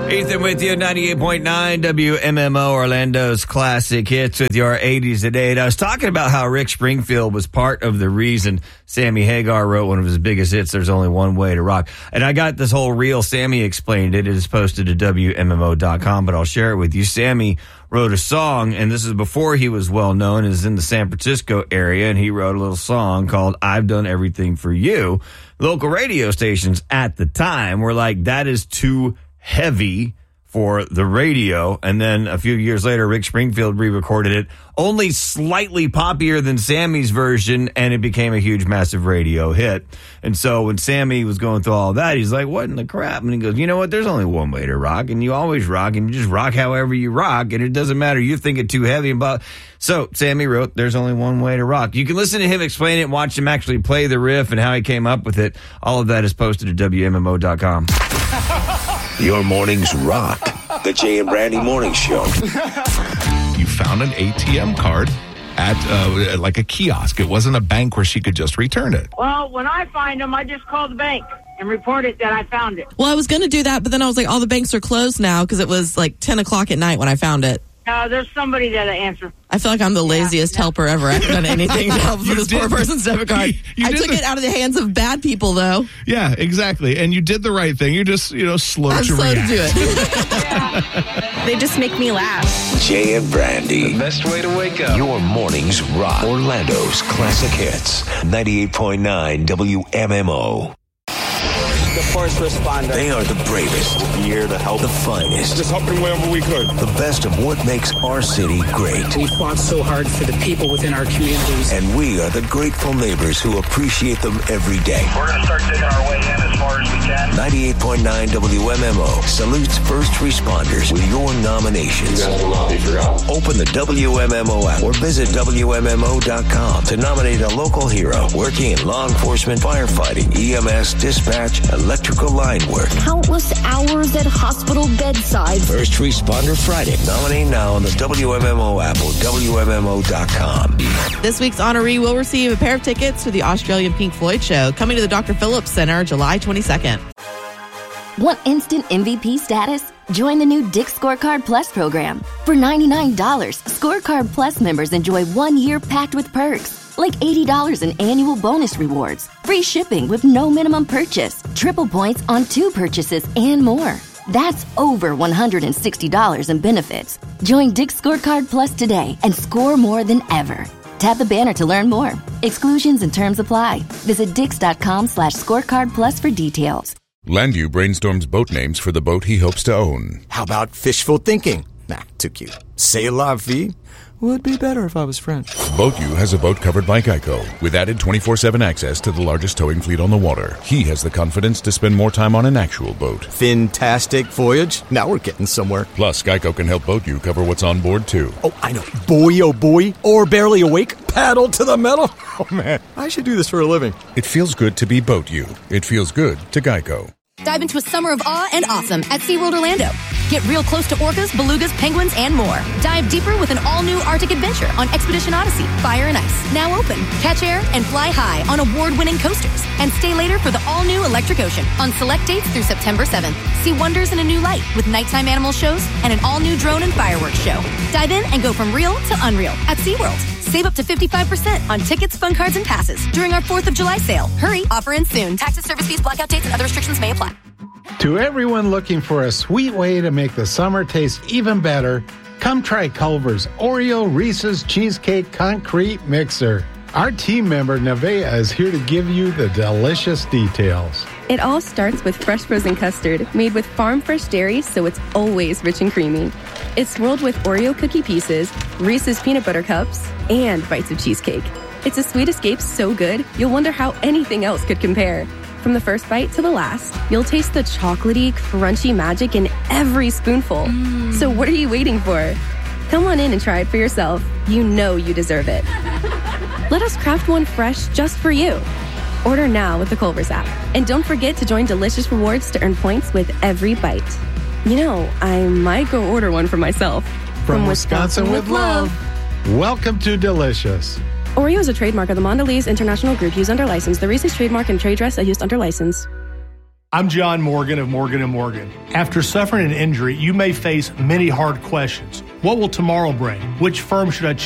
Ethan with you, 98.9 WMMO, Orlando's classic hits with your 80s to date. I was talking about how Rick Springfield was part of the reason Sammy Hagar wrote one of his biggest hits, There's Only One Way to Rock. And I got this whole reel. Sammy explained it. It is posted to WMMO.com, but I'll share it with you. Sammy wrote a song, and this is before he was well known. It was in the San Francisco area, and he wrote a little song called I've Done Everything for You. Local radio stations at the time were like, that is too heavy for the radio. And then a few years later, Rick Springfield re-recorded it, only slightly poppier than Sammy's version, and it became a huge, massive radio hit. And so when Sammy was going through all that, he's like, what in the crap? And he goes, you know what? There's only one way to rock, and you always rock, and you just rock however you rock, and it doesn't matter. You think it too heavy. So Sammy wrote There's Only One Way to Rock. You can listen to him explain it and watch him actually play the riff and how he came up with it. All of that is posted at WMMO.com. Your mornings rock. The Jay and Brandy Morning Show. You found an ATM card at like a kiosk. It wasn't a bank where she could just return it. Well, when I find them, I just call the bank and report it that I found it. Well, I was going to do that, but then I was like, all the banks are closed now because it was like 10 o'clock at night when I found it. There's somebody that I answer. I feel like I'm the laziest helper ever. I haven't done anything to help for this poor person's debit card. I took it out of the hands of bad people, though. Yeah, exactly. And you did the right thing. You're just, slow I'm to slow react. to do it. They just make me laugh. Jay and Brandy. The best way to wake up. Your mornings rock. Orlando's classic hits. 98.9 WMMO. The first responder. They are the bravest. Here to help. The finest. Just helping wherever we could. The best of what makes our city great. We fought so hard for the people within our communities. And we are the grateful neighbors who appreciate them every day. We're going to start digging our way in as far as we can. 98.9 WMMO salutes first responders with your nominations. You guys will not be forgotten. Open the WMMO app or visit WMMO.com to nominate a local hero working in law enforcement, firefighting, EMS, dispatch, electrical line work. Countless hours at hospital bedside. First Responder Friday. Nominate now on the WMMO app or WMMO.com. This week's honoree will receive a pair of tickets to the Australian Pink Floyd show coming to the Dr. Phillips Center July 22nd. Want instant MVP status? Join the new Dick's Scorecard Plus program. For $99, Scorecard Plus members enjoy 1 year packed with perks, like $80 in annual bonus rewards, free shipping with no minimum purchase, triple points on 2 purchases, and more. That's over $160 in benefits. Join Dick's Scorecard Plus today and score more than ever. Tap the banner to learn more. Exclusions and terms apply. Visit dix.com/scorecard plus for details. Landview brainstorms boat names for the boat he hopes to own. How about fishful thinking? Nah, too cute. C'est la vie? Would be better if I was French. BoatU has a boat covered by Geico, with added 24/7 access to the largest towing fleet on the water. He has the confidence to spend more time on an actual boat. Fantastic voyage. Now we're getting somewhere. Plus, Geico can help BoatU cover what's on board, too. Oh, I know. Boy, oh boy. Or barely awake. Paddle to the metal. Oh, man. I should do this for a living. It feels good to be BoatU. It feels good to Geico. Dive into a summer of awe and awesome at SeaWorld Orlando. Get real close to orcas, belugas, penguins, and more. Dive deeper with an all-new Arctic adventure on Expedition Odyssey, Fire and Ice. Now open. Catch air and fly high on award-winning coasters. And stay later for the all-new Electric Ocean on select dates through September 7th. See wonders in a new light with nighttime animal shows and an all-new drone and fireworks show. Dive in and go from real to unreal at SeaWorld. Save up to 55% on tickets, fun cards, and passes during our 4th of July sale. Hurry, offer ends soon. Taxes, service fees, blackout dates, and other restrictions may apply. To everyone looking for a sweet way to make the summer taste even better, come try Culver's Oreo Reese's Cheesecake Concrete Mixer. Our team member Nevaeh is here to give you the delicious details. It all starts with fresh frozen custard made with farm-fresh dairy, so it's always rich and creamy. It's swirled with Oreo cookie pieces, Reese's peanut butter cups, and bites of cheesecake. It's a sweet escape so good, you'll wonder how anything else could compare. From the first bite to the last, you'll taste the chocolatey, crunchy magic in every spoonful. So what are you waiting for? Come on in and try it for yourself. You know you deserve it. Let us craft one fresh just for you. Order now with the Culver's app. And don't forget to join Delicious Rewards to earn points with every bite. You know, I might go order one for myself. From Wisconsin with love. Welcome to Delicious. Oreo is a trademark of the Mondelez International Group used under license. The Reese's trademark and trade dress are used under license. I'm John Morgan of Morgan & Morgan. After suffering an injury, you may face many hard questions. What will tomorrow bring? Which firm should I choose?